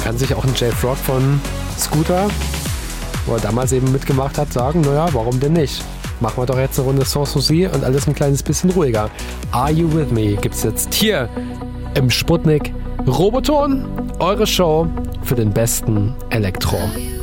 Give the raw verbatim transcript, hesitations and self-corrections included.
kann sich auch ein Jay Frog von Scooter, wo er damals eben mitgemacht hat, sagen, naja, warum denn nicht? Machen wir doch jetzt eine Runde Sans Souci und alles ein kleines bisschen ruhiger. Are You With Me gibt's jetzt hier im Sputnik Roboton, eure Show für den besten Elektro.